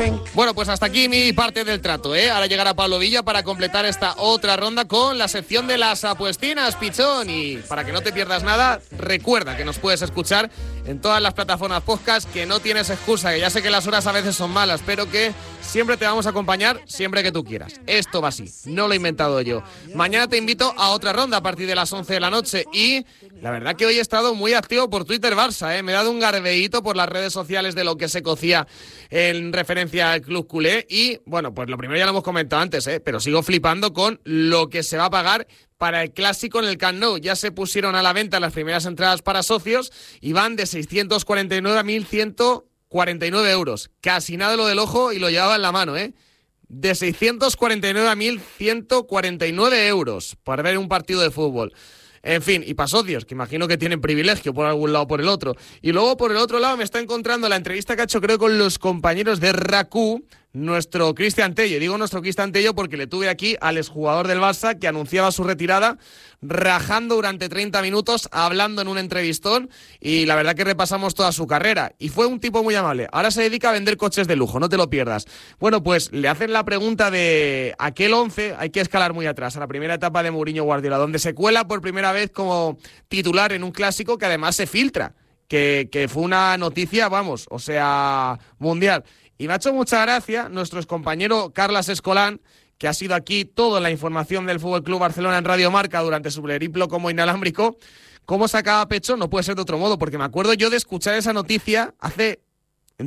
Carmen. Bueno, pues hasta aquí mi parte del trato, ¿eh? Ahora llegará Pablo Villa para completar esta otra ronda con la sección de las apuestinas, pichón. Y para que no te pierdas nada, recuerda que nos puedes escuchar en todas las plataformas podcast, que no tienes excusa, que ya sé que las horas a veces son malas, pero que siempre te vamos a acompañar siempre que tú quieras. Esto va así, no lo he inventado yo. Mañana te invito a otra ronda a partir de las 11 de la noche y la verdad que hoy he estado muy activo por Twitter Barça, ¿eh? Me he dado un garbeíto por las redes sociales de lo que se cocía en referencia al Club Culé y, bueno, pues lo primero ya lo hemos comentado antes, pero sigo flipando con lo que se va a pagar para el Clásico en el Camp Nou. Ya se pusieron a la venta las primeras entradas para socios y van de 649 a 1.149 euros. Casi nada lo del ojo y lo llevaba en la mano, De 649 a 1.149 euros para ver un partido de fútbol. En fin, y para socios, que imagino que tienen privilegio por algún lado o por el otro. Y luego por el otro lado me está encontrando la entrevista que ha hecho creo con los compañeros de RACU, nuestro Cristian Tello. Digo nuestro Cristian Tello porque le tuve aquí al exjugador del Barça que anunciaba su retirada, rajando durante 30 minutos, hablando en un entrevistón, y la verdad que repasamos toda su carrera. Y fue un tipo muy amable. Ahora se dedica a vender coches de lujo, no te lo pierdas. Bueno, pues le hacen la pregunta de aquel 11, hay que escalar muy atrás, a la primera etapa de Mourinho Guardiola, donde se cuela por primera vez como titular en un clásico que además se filtra, que fue una noticia, vamos, o sea, mundial. Y me ha hecho mucha gracia nuestro compañero Carlas Escolán, que ha sido aquí toda la información del Fútbol Club Barcelona en Radio Marca durante su periplo como inalámbrico. ¿Cómo sacaba pecho? No puede ser de otro modo, porque me acuerdo yo de escuchar esa noticia en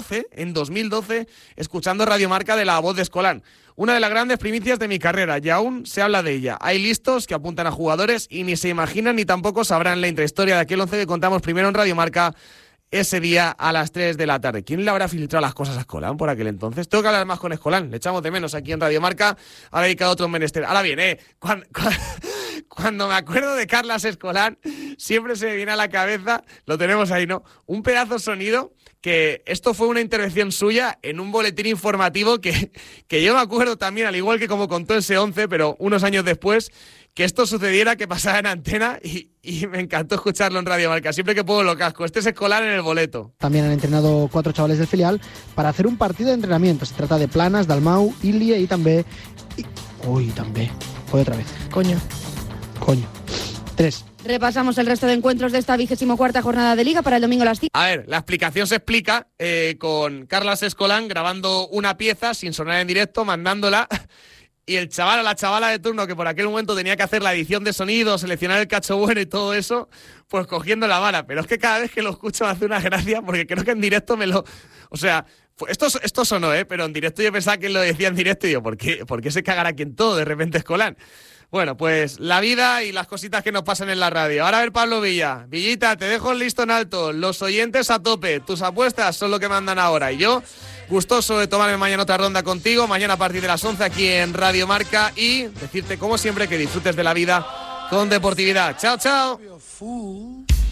2012, escuchando Radio Marca de La Voz de Escolán. Una de las grandes primicias de mi carrera, y aún se habla de ella. Hay listos que apuntan a jugadores y ni se imaginan ni tampoco sabrán la intrahistoria de aquel 11 que contamos primero en Radio Marca ese día a las 3 de la tarde. ¿Quién le habrá filtrado las cosas a Escolán por aquel entonces? Tengo que hablar más con Escolán, le echamos de menos aquí en Radio Marca, ha dedicado otro menester. Ahora bien, cuando me acuerdo de Carlas Escolán, siempre se me viene a la cabeza, lo tenemos ahí, ¿no? Un pedazo sonido, que esto fue una intervención suya en un boletín informativo que yo me acuerdo también, al igual que como contó ese 11, pero unos años después, que esto sucediera, que pasara en antena y me encantó escucharlo en Radio Marca. Siempre que puedo lo casco. Este es Escolán en el boleto. También han entrenado 4 chavales del filial para hacer un partido de entrenamiento. Se trata de Planas, Dalmau, Ilie y també... Uy, també. Voy otra vez. Coño. 3. Repasamos el resto de encuentros de esta 24ª jornada de Liga para el domingo a las 5. A ver, la explicación se explica con Carlas Escolán grabando una pieza sin sonar en directo, mandándola... Y el chaval o la chavala de turno, que por aquel momento tenía que hacer la edición de sonido, seleccionar el cacho bueno y todo eso, pues cogiendo la vara. Pero es que cada vez que lo escucho me hace una gracia, porque creo que en directo o sea, esto sonó, pero en directo yo pensaba que él lo decía en directo y digo, ¿por qué se cagará aquí en todo de repente Escolán? Bueno, pues la vida y las cositas que nos pasan en la radio. Ahora a ver, Pablo Villa. Villita, te dejo el listón alto. Los oyentes a tope. Tus apuestas son lo que mandan ahora. Y yo, gustoso de tomarme mañana otra ronda contigo. Mañana a partir de las 11 aquí en Radio Marca. Y decirte, como siempre, que disfrutes de la vida con deportividad. Chao, chao.